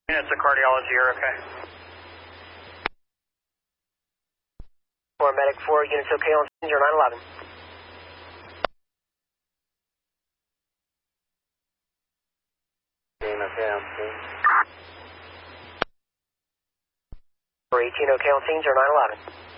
It's a cardiology, you're okay. For Medic 4, units okay on scene, 911. Okay on scene. For 18 okay on scene, 911.